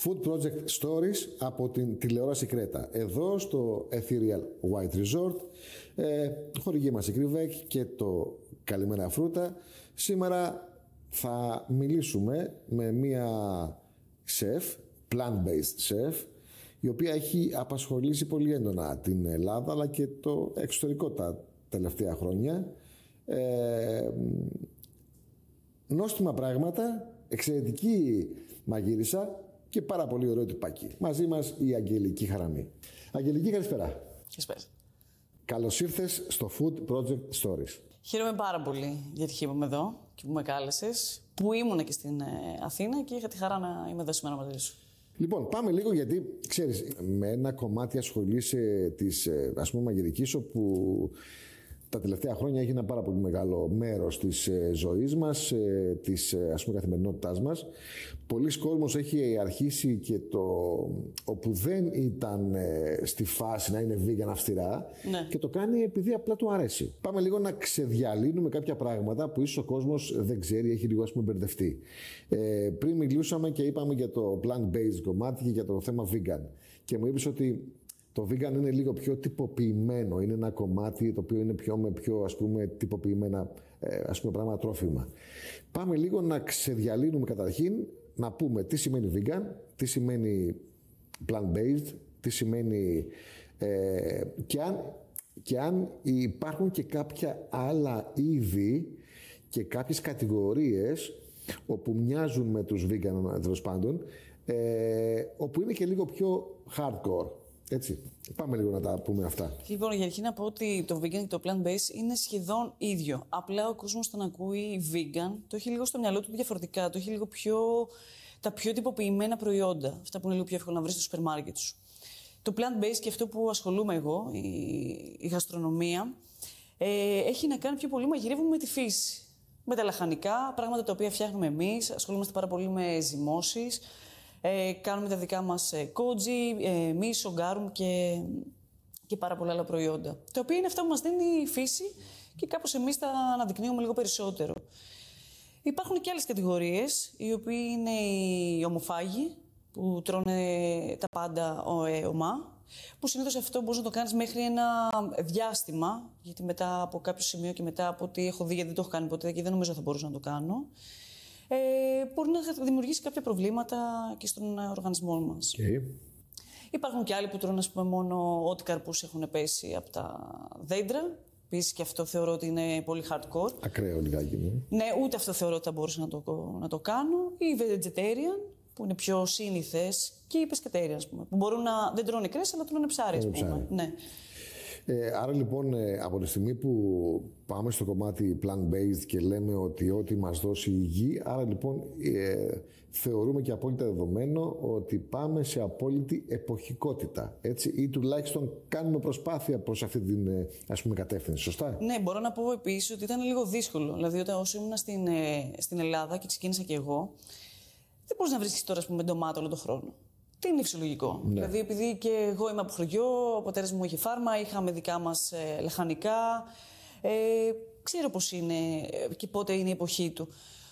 Food Project Stories από την τηλεόραση Κρέτα. Εδώ στο Ethereal White Resort, χορηγή μας η Κρυβέκ και το Καλημέρα Φρούτα. Σήμερα θα μιλήσουμε με μία σεφ, plant-based chef, η οποία έχει απασχολήσει πολύ έντονα την Ελλάδα αλλά και το εξωτερικό τα τελευταία χρόνια. Νόστιμα πράγματα, εξαιρετική μαγείρισα και πάρα πολύ ωραίο τυπάκι. Μαζί μας η Αγγελική Χαραμή. Αγγελική, καλησπέρα. Καλησπέρα. Καλώς ήρθες στο Food Project Stories. Χαίρομαι πάρα πολύ γιατί είμαι εδώ και που με κάλεσες, που ήμουν και στην Αθήνα και είχα τη χαρά να είμαι εδώ σήμερα μαζί σου. Λοιπόν, πάμε λίγο γιατί, ξέρεις, με ένα κομμάτι ασχολείσαι της, ας πούμε, μαγειρικής, όπου τα τελευταία χρόνια έχει ένα πάρα πολύ μεγάλο μέρος της ζωής μας, της, ας πούμε, καθημερινότητάς μας. Πολλοί κόσμος έχει αρχίσει και όπου δεν ήταν στη φάση να είναι vegan αυστηρά, ναι, και το κάνει επειδή απλά του αρέσει. Πάμε λίγο να ξεδιαλύνουμε κάποια πράγματα που ίσως ο κόσμος δεν ξέρει, έχει λίγο, ας πούμε, μπερδευτεί. Πριν μιλούσαμε και είπαμε για το plant-based κομμάτι και για το θέμα vegan. Και μου είπες ότι το vegan είναι λίγο πιο τυποποιημένο, είναι ένα κομμάτι το οποίο είναι με πιο, ας πούμε, τυποποιημένα, ας πούμε, πράγματα, τρόφιμα. Πάμε λίγο να ξεδιαλύνουμε καταρχήν, να πούμε τι σημαίνει vegan, τι σημαίνει plant-based, τι σημαίνει και αν υπάρχουν και κάποια άλλα είδη και κάποιες κατηγορίες όπου μοιάζουν με τους vegan, τέλος πάντων, όπου είναι και λίγο πιο hardcore. Έτσι. Πάμε λίγο να τα πούμε αυτά. Λοιπόν, για αρχή να πω ότι το vegan και το plant-based είναι σχεδόν ίδιο. Απλά ο κόσμος όταν ακούει vegan το έχει λίγο στο μυαλό του διαφορετικά. Το έχει λίγο τα πιο τυποποιημένα προϊόντα. Αυτά που είναι λίγο πιο εύκολο να βρεις στο σούπερ μάρκετ σου. Το plant-based και αυτό που ασχολούμαι εγώ, η γαστρονομία, έχει να κάνει πιο πολύ, μαγειρεύουμε με τη φύση. Με τα λαχανικά, πράγματα τα οποία φτιάχνουμε εμείς. Ασχολούμαστε πάρα πολύ με ζυμώσεις. Κάνουμε τα δικά μας κότζι, μίσο, γκάρουμ και πάρα πολλά άλλα προϊόντα. Τα οποία είναι αυτά που μας δίνει η φύση και κάπως εμείς τα αναδεικνύουμε λίγο περισσότερο. Υπάρχουν και άλλες κατηγορίες, οι οποίοι είναι οι ομοφάγοι, που τρώνε τα πάντα ομά, που συνήθως αυτό μπορείς να το κάνεις μέχρι ένα διάστημα, γιατί μετά από κάποιο σημείο και μετά από ό,τι έχω δει, γιατί δεν το έχω κάνει ποτέ και δεν νομίζω θα μπορούσα να το κάνω, μπορεί να δημιουργήσει κάποια προβλήματα και στον οργανισμό μας. Okay. Υπάρχουν και άλλοι που τρώνε, ας πούμε, μόνο ό,τι καρπούς έχουν πέσει από τα δέντρα. Επίσης και αυτό θεωρώ ότι είναι πολύ hardcore. Ακραίο λιγάκι, ναι. Ναι, ούτε αυτό θεωρώ ότι θα μπορούσα να το κάνω. Οι vegetarian, που είναι πιο σύνηθες, και οι pescatarian, ας πούμε, που μπορούν δεν τρώνε κρέας, αλλά τρώνε ψάρι, ας πούμε. Ναι. Άρα λοιπόν, από τη στιγμή που πάμε στο κομμάτι plant-based και λέμε ότι ό,τι μας δώσει η γη, άρα λοιπόν θεωρούμε και απόλυτα δεδομένο ότι πάμε σε απόλυτη εποχικότητα, έτσι, ή τουλάχιστον κάνουμε προσπάθεια προς αυτή την, ας πούμε, κατεύθυνση, σωστά? Ναι, μπορώ να πω επίσης ότι ήταν λίγο δύσκολο. Δηλαδή, όσο ήμουν στην Ελλάδα και ξεκίνησα και εγώ, δεν μπορείς να βρίσκεις τώρα, ας πούμε, ντομάτα όλο τον χρόνο. Τι είναι φυσιολογικό. Ναι. Δηλαδή, επειδή και εγώ είμαι από χωριό, ο πατέρας μου είχε φάρμα, είχαμε δικά μας λαχανικά. Ξέρω πώς είναι και πότε είναι η εποχή του.